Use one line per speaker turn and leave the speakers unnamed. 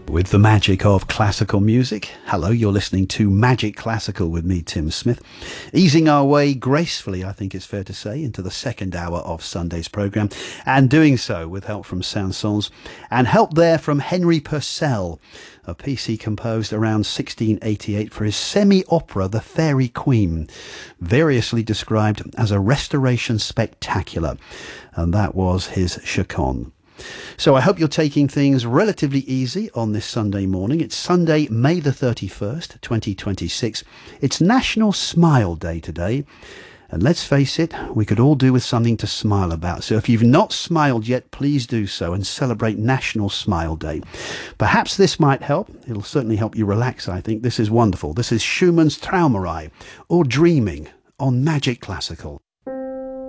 With the magic of classical music. Hello, you're listening to Magic Classical with me, Tim Smith. Easing our way gracefully, I think it's fair to say, into the second hour of Sunday's programme, and doing so with help from Saint-Saëns, and help there from Henry Purcell, a piece he composed around 1688 for his semi-opera The Fairy Queen, variously described as a restoration spectacular, and that was his Chaconne. So I hope you're taking things relatively easy on this Sunday morning. It's Sunday, May the 31st, 2026. It's National Smile Day today. And let's face it, we could all do with something to smile about. So if you've not smiled yet, please do so and celebrate National Smile Day. Perhaps this might help. It'll certainly help you relax, I think. This is wonderful. This is Schumann's Träumerei, or Dreaming, on Magic Classical.